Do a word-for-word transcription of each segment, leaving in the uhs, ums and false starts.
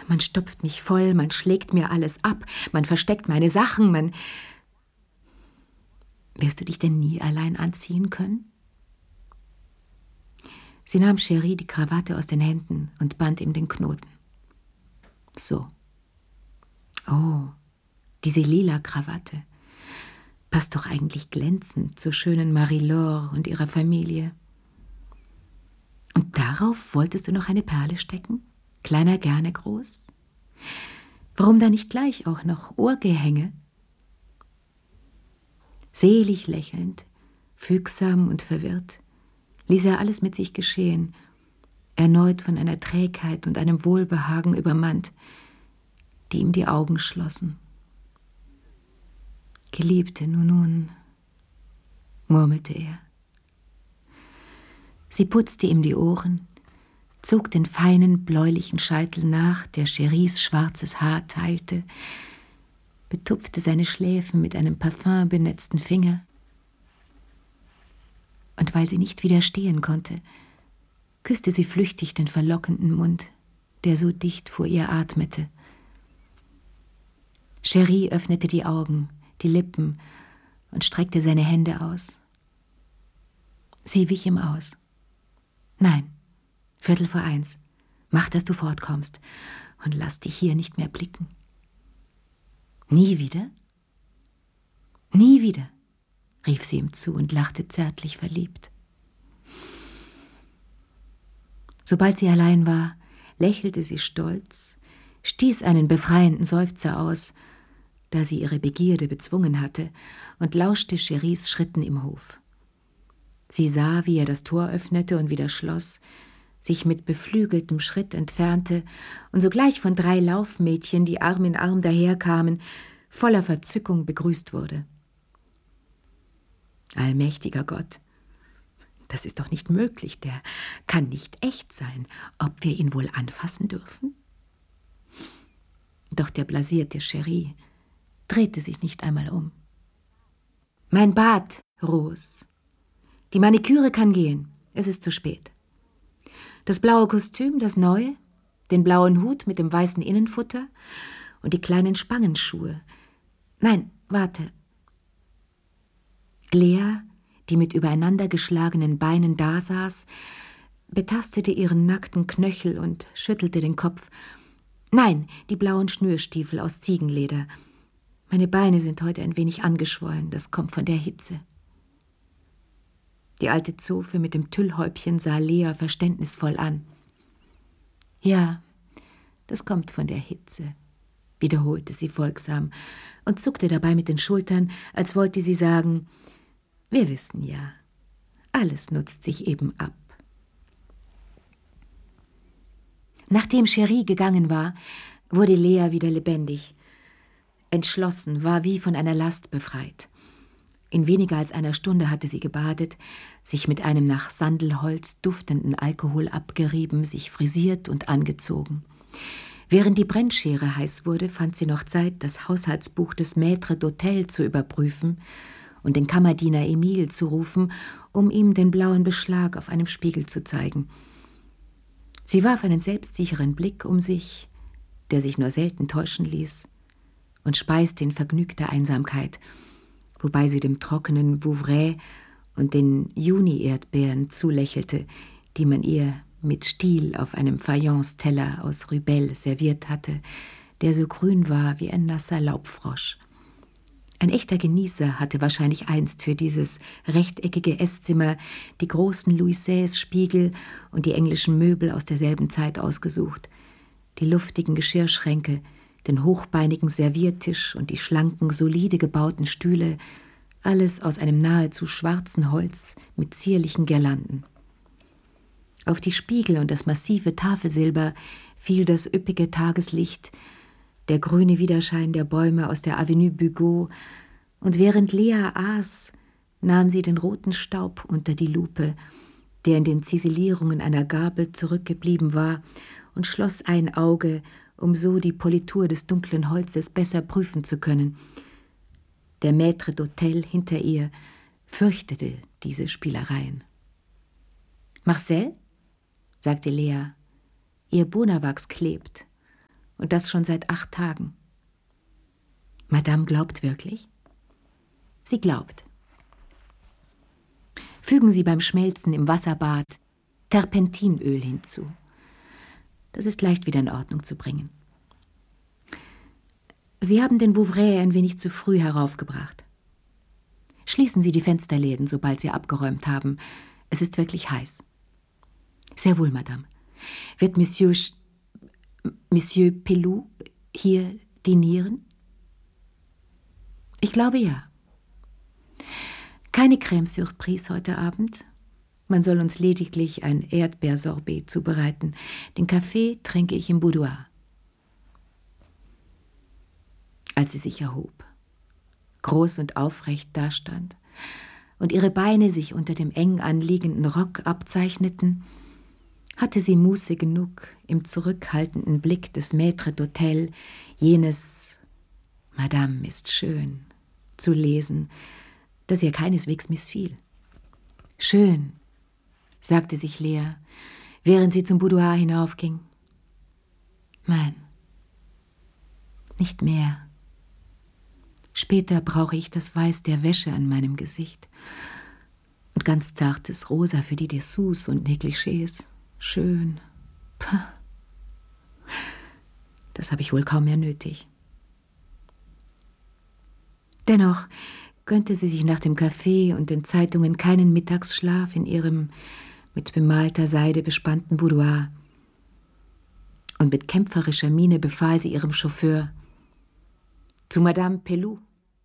Man stopft mich voll, man schlägt mir alles ab, man versteckt meine Sachen, man... Wirst du dich denn nie allein anziehen können? Sie nahm Cherie die Krawatte aus den Händen und band ihm den Knoten. So. Oh, diese lila Krawatte. Passt doch eigentlich glänzend zur schönen Marie-Laure und ihrer Familie. Und darauf wolltest du noch eine Perle stecken? Kleiner gerne groß? Warum da nicht gleich auch noch Ohrgehänge? Selig lächelnd, fügsam und verwirrt, ließ er alles mit sich geschehen, erneut von einer Trägheit und einem Wohlbehagen übermannt, die ihm die Augen schlossen. Geliebte, nun, nun, murmelte er. Sie putzte ihm die Ohren, zog den feinen, bläulichen Scheitel nach, der Cheries schwarzes Haar teilte, betupfte seine Schläfen mit einem parfümbenetzten Finger. Und weil sie nicht widerstehen konnte, küsste sie flüchtig den verlockenden Mund, der so dicht vor ihr atmete. Cherie öffnete die Augen, die Lippen und streckte seine Hände aus. Sie wich ihm aus. Nein, Viertel vor eins. Mach, dass du fortkommst und lass dich hier nicht mehr blicken. Nie wieder? Nie wieder, rief sie ihm zu und lachte zärtlich verliebt. Sobald sie allein war, lächelte sie stolz, stieß einen befreienden Seufzer aus, da sie ihre Begierde bezwungen hatte, und lauschte Cheries Schritten im Hof. Sie sah, wie er das Tor öffnete und wieder schloss, sich mit beflügeltem Schritt entfernte und sogleich von drei Laufmädchen, die Arm in Arm daherkamen, voller Verzückung begrüßt wurde. Allmächtiger Gott, das ist doch nicht möglich, der kann nicht echt sein, ob wir ihn wohl anfassen dürfen? Doch der blasierte Cherie drehte sich nicht einmal um. Mein Bad, Rose. Die Maniküre kann gehen, es ist zu spät. Das blaue Kostüm, das neue, den blauen Hut mit dem weißen Innenfutter und die kleinen Spangenschuhe. Nein, warte. Lea, die mit übereinander geschlagenen Beinen dasaß, betastete ihren nackten Knöchel und schüttelte den Kopf. Nein, die blauen Schnürstiefel aus Ziegenleder. Meine Beine sind heute ein wenig angeschwollen, das kommt von der Hitze. Die alte Zofe mit dem Tüllhäubchen sah Lea verständnisvoll an. Ja, das kommt von der Hitze, wiederholte sie folgsam und zuckte dabei mit den Schultern, als wollte sie sagen, wir wissen ja, alles nutzt sich eben ab. Nachdem Cherie gegangen war, wurde Lea wieder lebendig. Entschlossen, war wie von einer Last befreit. In weniger als einer Stunde hatte sie gebadet, sich mit einem nach Sandelholz duftenden Alkohol abgerieben, sich frisiert und angezogen. Während die Brennschere heiß wurde, fand sie noch Zeit, das Haushaltsbuch des Maître d'Hôtel zu überprüfen und den Kammerdiener Emile zu rufen, um ihm den blauen Beschlag auf einem Spiegel zu zeigen. Sie warf einen selbstsicheren Blick um sich, der sich nur selten täuschen ließ, und speiste in vergnügter Einsamkeit, wobei sie dem trockenen Vouvray und den Juni-Erdbeeren zulächelte, die man ihr mit Stiel auf einem Fayence-Teller aus Rübel serviert hatte, der so grün war wie ein nasser Laubfrosch. Ein echter Genießer hatte wahrscheinlich einst für dieses rechteckige Esszimmer die großen Louis seize-Spiegel und die englischen Möbel aus derselben Zeit ausgesucht, die luftigen Geschirrschränke, den hochbeinigen Serviertisch und die schlanken, solide gebauten Stühle, alles aus einem nahezu schwarzen Holz mit zierlichen Girlanden. Auf die Spiegel und das massive Tafelsilber fiel das üppige Tageslicht, der grüne Widerschein der Bäume aus der Avenue Bugeaud, und während Lea aß, nahm sie den roten Staub unter die Lupe, der in den Ziselierungen einer Gabel zurückgeblieben war, und schloss ein Auge, um so die Politur des dunklen Holzes besser prüfen zu können. Der Maître d'Hôtel hinter ihr fürchtete diese Spielereien. »Marcel«, sagte Lea, »Ihr Bonawachs klebt, Und das schon seit acht Tagen. Madame glaubt wirklich? Sie glaubt. Fügen Sie beim Schmelzen im Wasserbad Terpentinöl hinzu. Das ist leicht wieder in Ordnung zu bringen. Sie haben den Vouvray ein wenig zu früh heraufgebracht. Schließen Sie die Fensterläden, sobald Sie abgeräumt haben. Es ist wirklich heiß. Sehr wohl, Madame. Wird Monsieur, Sch- Monsieur Pelou hier dinieren? Ich glaube ja. Keine Crème Surprise heute Abend. Man soll uns lediglich ein Erdbeersorbet zubereiten. Den Kaffee trinke ich im Boudoir. Als sie sich erhob, groß und aufrecht dastand und ihre Beine sich unter dem eng anliegenden Rock abzeichneten, hatte sie Muße genug, im zurückhaltenden Blick des Maître d'Hôtel jenes »Madame ist schön« zu lesen, das ihr keineswegs missfiel. »Schön«, sagte sich Lea, während sie zum Boudoir hinaufging. »Nein, nicht mehr. Später brauche ich das Weiß der Wäsche an meinem Gesicht und ganz zartes Rosa für die Dessous und Negligés. Schön. Puh. Das habe ich wohl kaum mehr nötig.« Dennoch gönnte sie sich nach dem Kaffee und den Zeitungen keinen Mittagsschlaf in ihrem mit bemalter Seide bespannten Boudoir. Und mit kämpferischer Miene befahl sie ihrem Chauffeur: »Zu Madame Pelou.«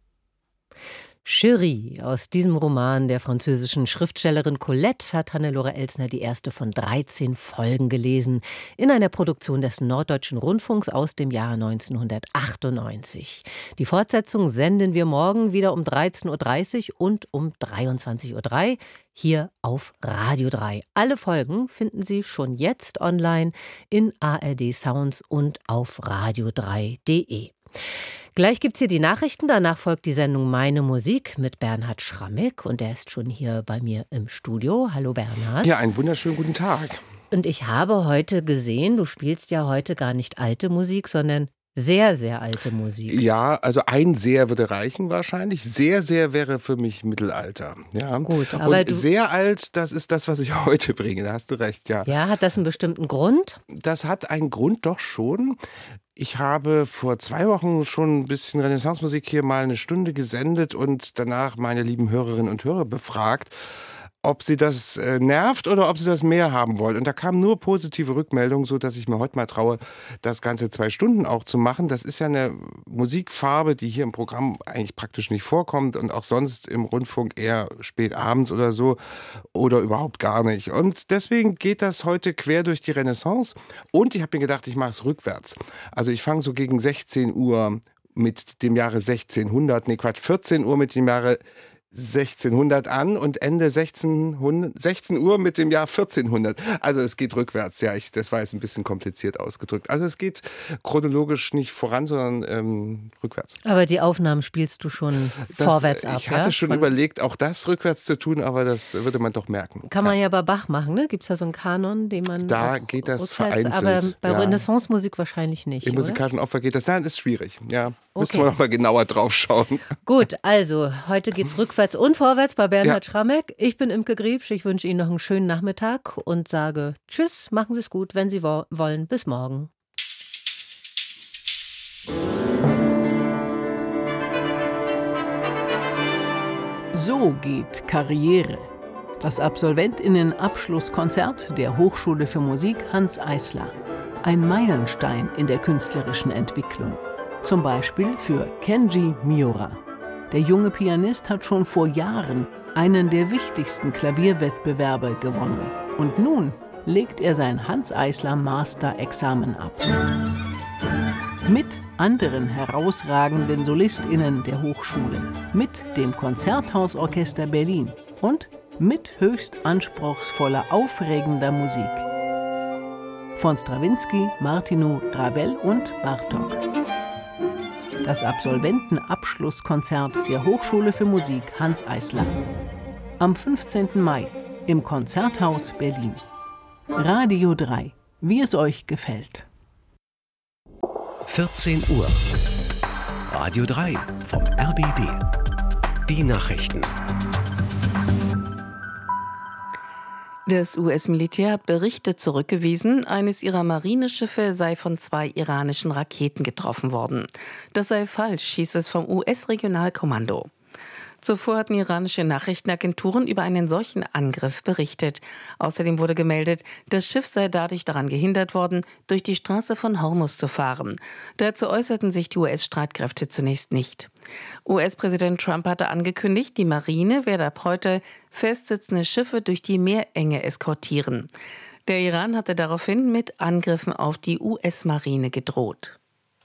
Chérie, aus diesem Roman der französischen Schriftstellerin Colette hat Hannelore Elsner die erste von dreizehn Folgen gelesen, in einer Produktion des Norddeutschen Rundfunks aus dem Jahr neunzehnhundertachtundneunzig. Die Fortsetzung senden wir morgen wieder um dreizehn Uhr dreißig und um dreiundzwanzig Uhr drei hier auf Radio drei. Alle Folgen finden Sie schon jetzt online in A R D Sounds und auf radio drei punkt de. Gleich gibt's hier die Nachrichten, danach folgt die Sendung Meine Musik mit Bernhard Schrammick und er ist schon hier bei mir im Studio. Hallo Bernhard. Ja, einen wunderschönen guten Tag. Und ich habe heute gesehen, du spielst ja heute gar nicht alte Musik, sondern sehr, sehr alte Musik. Ja, also ein sehr würde reichen wahrscheinlich. Sehr, sehr wäre für mich Mittelalter. Ja. Gut, aber und du sehr alt, das ist das, was ich heute bringe. Da hast du recht, ja. Ja, hat das einen bestimmten Grund? Das hat einen Grund doch schon. Ich habe vor zwei Wochen schon ein bisschen Renaissance-Musik hier mal eine Stunde gesendet und danach meine lieben Hörerinnen und Hörer befragt, ob sie das äh, nervt oder ob sie das mehr haben wollen. Und da kam nur positive Rückmeldungen, so dass ich mir heute mal traue, das Ganze zwei Stunden auch zu machen. Das ist ja eine Musikfarbe, die hier im Programm eigentlich praktisch nicht vorkommt und auch sonst im Rundfunk eher spät abends oder so oder überhaupt gar nicht. Und deswegen geht das heute quer durch die Renaissance. Und ich habe mir gedacht, ich mache es rückwärts. Also ich fange so gegen sechzehn Uhr mit dem Jahre sechzehnhundert, nee Quatsch, vierzehn Uhr mit dem Jahre sechzehnhundert an und Ende sechzehn Uhr mit dem Jahr vierzehnhundert. Also es geht rückwärts. Ja, ich, das war jetzt ein bisschen kompliziert ausgedrückt. Also es geht chronologisch nicht voran, sondern ähm, rückwärts. Aber die Aufnahmen spielst du schon das, vorwärts ab, Ich hatte ja? schon Von überlegt, auch das rückwärts zu tun, aber das würde man doch merken. Kann man ja bei Bach machen, ne? Gibt es da so einen Kanon, den man Da auch geht das rückwärts, vereinzelt. aber bei ja. Renaissance-Musik wahrscheinlich nicht, Im oder? musikalischen Opfer geht das. Nein, ist schwierig. Ja, müssen Okay. wir noch mal genauer drauf schauen. Gut, also heute geht's rückwärts und vorwärts bei Bernhard Ja. Schrammick. Ich bin Imke Griebsch, ich wünsche Ihnen noch einen schönen Nachmittag und sage Tschüss, machen Sie es gut, wenn Sie wo- wollen. Bis morgen. So geht Karriere. Das Absolventinnen-Abschlusskonzert der Hochschule für Musik Hanns Eisler. Ein Meilenstein in der künstlerischen Entwicklung. Zum Beispiel für Kenji Miura. Der junge Pianist hat schon vor Jahren einen der wichtigsten Klavierwettbewerbe gewonnen. Und nun legt er sein Hanns Eisler Master-Examen ab. Mit anderen herausragenden SolistInnen der Hochschule, mit dem Konzerthausorchester Berlin und mit höchst anspruchsvoller, aufregender Musik. Von Strawinsky, Martinu, Ravel und Bartók. Das Absolventenabschlusskonzert der Hochschule für Musik Hanns Eisler. Am fünfzehnten Mai im Konzerthaus Berlin. Radio drei, wie es euch gefällt. vierzehn Uhr. Radio drei vom R B B. Die Nachrichten. Das U S-Militär hat Berichte zurückgewiesen, eines ihrer Marineschiffe sei von zwei iranischen Raketen getroffen worden. Das sei falsch, hieß es vom U S-Regionalkommando. Zuvor hatten iranische Nachrichtenagenturen über einen solchen Angriff berichtet. Außerdem wurde gemeldet, das Schiff sei dadurch daran gehindert worden, durch die Straße von Hormuz zu fahren. Dazu äußerten sich die U S-Streitkräfte zunächst nicht. U S-Präsident Trump hatte angekündigt, die Marine werde ab heute festsitzende Schiffe durch die Meerenge eskortieren. Der Iran hatte daraufhin mit Angriffen auf die U S-Marine gedroht.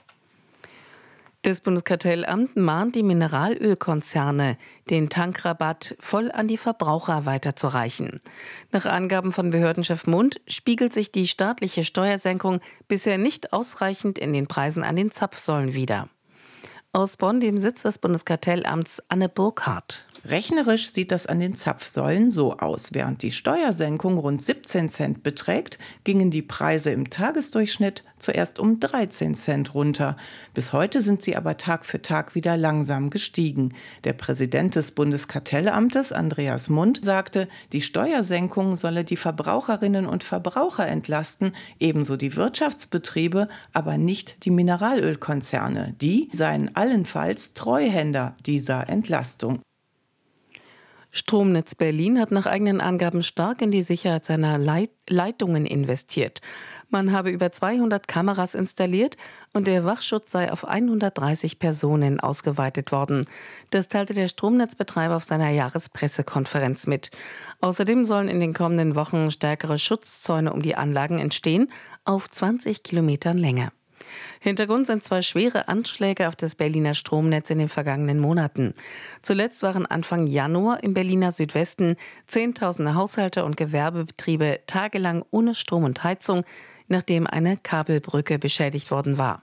Das Bundeskartellamt mahnt die Mineralölkonzerne, den Tankrabatt voll an die Verbraucher weiterzureichen. Nach Angaben von Behördenchef Mund spiegelt sich die staatliche Steuersenkung bisher nicht ausreichend in den Preisen an den Zapfsäulen wider. Aus Bonn, dem Sitz des Bundeskartellamts, Anne Burkhardt. Rechnerisch sieht das an den Zapfsäulen so aus. Während die Steuersenkung rund siebzehn Cent beträgt, gingen die Preise im Tagesdurchschnitt zuerst um dreizehn Cent runter. Bis heute sind sie aber Tag für Tag wieder langsam gestiegen. Der Präsident des Bundeskartellamtes, Andreas Mund, sagte, die Steuersenkung solle die Verbraucherinnen und Verbraucher entlasten, ebenso die Wirtschaftsbetriebe, aber nicht die Mineralölkonzerne. Die seien allenfalls Treuhänder dieser Entlastung. Stromnetz Berlin hat nach eigenen Angaben stark in die Sicherheit seiner Leit- Leitungen investiert. Man habe über zweihundert Kameras installiert und der Wachschutz sei auf hundertdreißig Personen ausgeweitet worden. Das teilte der Stromnetzbetreiber auf seiner Jahrespressekonferenz mit. Außerdem sollen in den kommenden Wochen stärkere Schutzzäune um die Anlagen entstehen, auf zwanzig Kilometern Länge. Hintergrund sind zwei schwere Anschläge auf das Berliner Stromnetz in den vergangenen Monaten. Zuletzt waren Anfang Januar im Berliner Südwesten Zehntausende Haushalte und Gewerbebetriebe tagelang ohne Strom und Heizung, nachdem eine Kabelbrücke beschädigt worden war.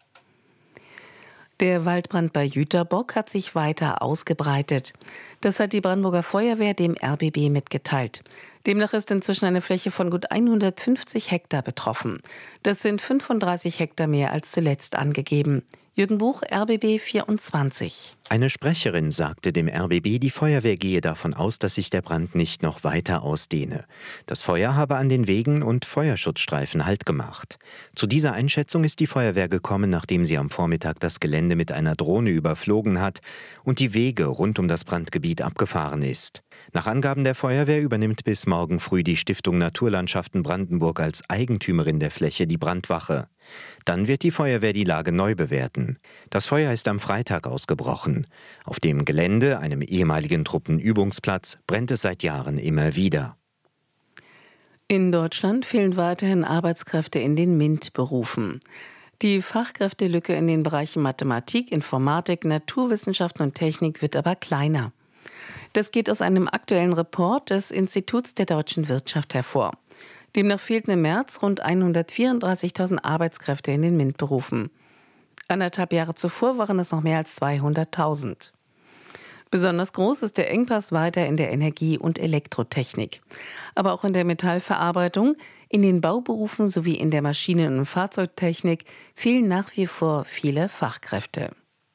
Der Waldbrand bei Jüterbock hat sich weiter ausgebreitet. Das hat die Brandenburger Feuerwehr dem R B B mitgeteilt. Demnach ist inzwischen eine Fläche von gut hundertfünfzig Hektar betroffen. Das sind fünfunddreißig Hektar mehr als zuletzt angegeben. Jürgen Buch, R B B vierundzwanzig. Eine Sprecherin sagte dem R B B, die Feuerwehr gehe davon aus, dass sich der Brand nicht noch weiter ausdehne. Das Feuer habe an den Wegen und Feuerschutzstreifen Halt gemacht. Zu dieser Einschätzung ist die Feuerwehr gekommen, nachdem sie am Vormittag das Gelände mit einer Drohne überflogen hat und die Wege rund um das Brandgebiet abgefahren ist. Nach Angaben der Feuerwehr übernimmt bis morgen früh die Stiftung Naturlandschaften Brandenburg als Eigentümerin der Fläche die Brandwache. Dann wird die Feuerwehr die Lage neu bewerten. Das Feuer ist am Freitag ausgebrochen. Auf dem Gelände, einem ehemaligen Truppenübungsplatz, brennt es seit Jahren immer wieder. In Deutschland fehlen weiterhin Arbeitskräfte in den MINT-Berufen. Die Fachkräftelücke in den Bereichen Mathematik, Informatik, Naturwissenschaften und Technik wird aber kleiner. Das geht aus einem aktuellen Report des Instituts der deutschen Wirtschaft hervor. Demnach fehlten im März rund hundertvierunddreißigtausend Arbeitskräfte in den MINT-Berufen. Anderthalb Jahre zuvor waren es noch mehr als zweihunderttausend. Besonders groß ist der Engpass weiter in der Energie- und Elektrotechnik. Aber auch in der Metallverarbeitung, in den Bauberufen sowie in der Maschinen- und Fahrzeugtechnik fehlen nach wie vor viele Fachkräfte.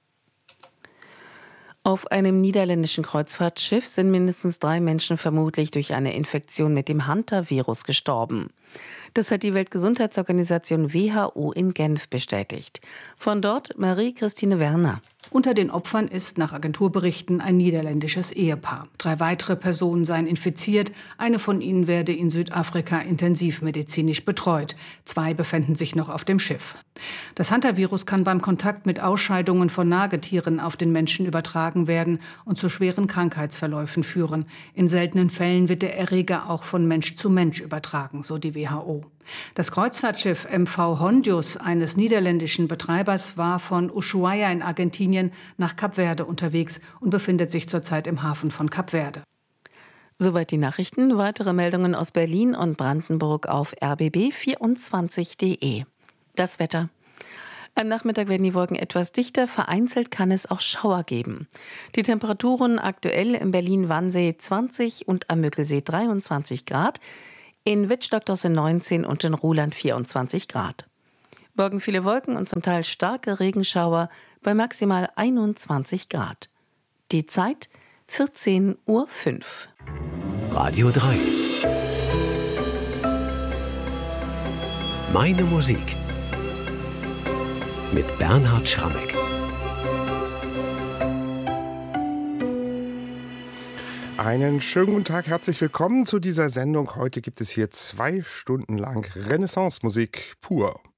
Auf einem niederländischen Kreuzfahrtschiff sind mindestens drei Menschen vermutlich durch eine Infektion mit dem Hantavirus gestorben. Das hat die Weltgesundheitsorganisation W H O in Genf bestätigt. Von dort Marie-Christine Werner. Unter den Opfern ist nach Agenturberichten ein niederländisches Ehepaar. Drei weitere Personen seien infiziert. Eine von ihnen werde in Südafrika intensivmedizinisch betreut. Zwei befänden sich noch auf dem Schiff. Das Hantavirus kann beim Kontakt mit Ausscheidungen von Nagetieren auf den Menschen übertragen werden und zu schweren Krankheitsverläufen führen. In seltenen Fällen wird der Erreger auch von Mensch zu Mensch übertragen, so die W H O. Das Kreuzfahrtschiff M V Hondius eines niederländischen Betreibers war von Ushuaia in Argentinien nach Kap Verde unterwegs und befindet sich zurzeit im Hafen von Kap Verde. Soweit die Nachrichten. Weitere Meldungen aus Berlin und Brandenburg auf r b b vierundzwanzig punkt d e. Das Wetter. Am Nachmittag werden die Wolken etwas dichter, vereinzelt kann es auch Schauer geben. Die Temperaturen aktuell in Berlin-Wannsee zwanzig und am Müggelsee dreiundzwanzig Grad, in Wittstock-Dosse neunzehn und in Ruhland vierundzwanzig Grad. Morgen viele Wolken und zum Teil starke Regenschauer bei maximal einundzwanzig Grad. Die Zeit vierzehn Uhr fünf. Radio drei. Meine Musik. Mit Bernhard Schrammeck. Einen schönen guten Tag, herzlich willkommen zu dieser Sendung. Heute gibt es hier zwei Stunden lang Renaissance-Musik pur.